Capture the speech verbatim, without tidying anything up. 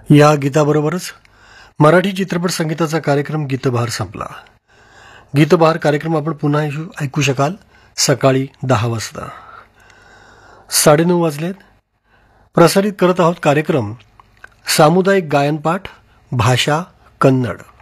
या गीताबरोबरच मराठी चित्रपट संगीताचा कार्यक्रम गीतबहार संपला. गीतबहार कार्यक्रम आपण पुन्हा ऐकू शकाल सकाळी दहा वाजता. साडेनऊ वाजलेत. प्रसारित करत आहोत कार्यक्रम सामुदायिक गायनपाठ भाषा कन्नड.